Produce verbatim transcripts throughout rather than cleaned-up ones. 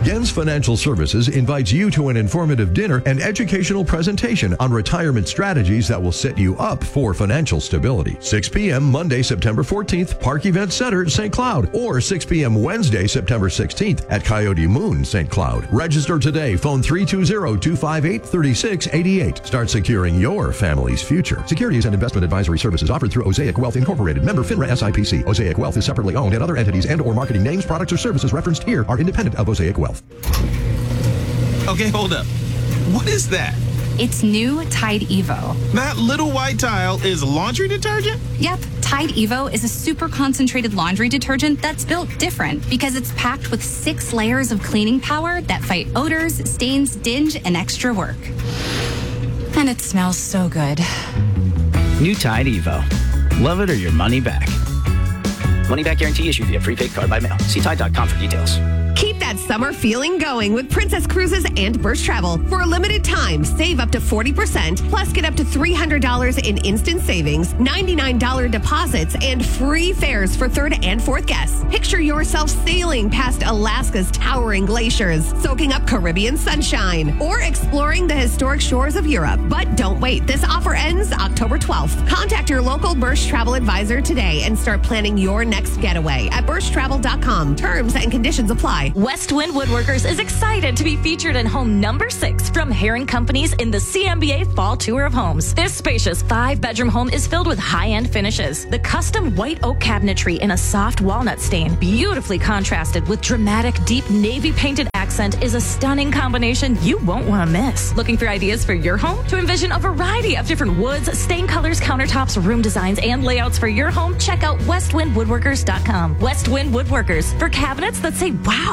Gens Financial Services invites you to an informative dinner and educational presentation on retirement strategies that will set you up for financial stability. six p.m. Monday, September fourteenth, Park Event Center, Saint Cloud, or six p.m. Wednesday, September sixteenth at Coyote Moon, Saint Cloud. Register today. Phone three two zero, two five eight, three six eight eight. Start securing your family's future. Securities and investment advisory services offered through Osaic Wealth Incorporated. Member FINRA S I P C. Osaic Wealth is separately owned, and other entities and or marketing names, products, or services referenced here are independent of Osaic Wealth. Okay, hold up. What is that? It's new Tide Evo. That little white tile is laundry detergent? Yep, Tide Evo is a super concentrated laundry detergent that's built different because it's packed with six layers of cleaning power that fight odors, stains, dinge, and extra work. And it smells so good. New Tide Evo. Love it or your money back. Money back guarantee issued via prepaid card by mail. See Tide dot com for details. Keep that summer feeling going with Princess Cruises and Birch Travel. For a limited time, save up to forty percent, plus get up to three hundred dollars in instant savings, ninety-nine dollars deposits, and free fares for third and fourth guests. Picture yourself sailing past Alaska's towering glaciers, soaking up Caribbean sunshine, or exploring the historic shores of Europe. But don't wait. This offer ends October twelfth. Contact your local Birch Travel advisor today and start planning your next getaway at birch travel dot com. Terms and conditions apply. Westwind Woodworkers is excited to be featured in home number six from Herring Companies in the C M B A Fall Tour of Homes. This spacious five-bedroom home is filled with high-end finishes. The custom white oak cabinetry in a soft walnut stain, beautifully contrasted with dramatic deep navy painted accent, is a stunning combination you won't want to miss. Looking for ideas for your home? To envision a variety of different woods, stain colors, countertops, room designs, and layouts for your home, check out westwind woodworkers dot com. Westwind Woodworkers, for cabinets that say wow.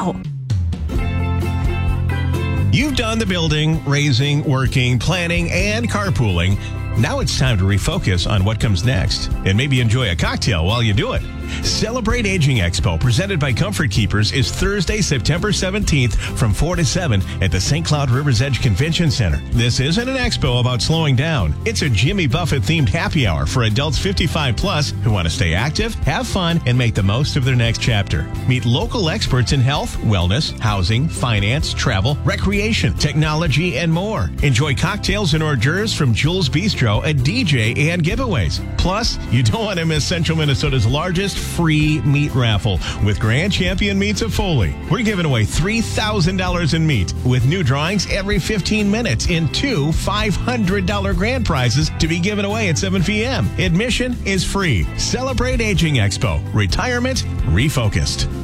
You've done the building, raising, working, planning, and carpooling. Now it's time to refocus on what comes next and maybe enjoy a cocktail while you do it. Celebrate Aging Expo, presented by Comfort Keepers, is Thursday, September seventeenth from four to seven at the Saint Cloud River's Edge Convention Center. This isn't an expo about slowing down. It's a Jimmy Buffett-themed happy hour for adults fifty-five plus who want to stay active, have fun, and make the most of their next chapter. Meet local experts in health, wellness, housing, finance, travel, recreation, technology, and more. Enjoy cocktails and hors d'oeuvres from Jules Bistro, a D J, and giveaways. Plus, you don't want to miss Central Minnesota's largest free meat raffle with Grand Champion Meats of Foley. We're giving away three thousand dollars in meat with new drawings every fifteen minutes in two five hundred dollars grand prizes to be given away at seven p.m. Admission is free. Celebrate Aging Expo. Retirement refocused.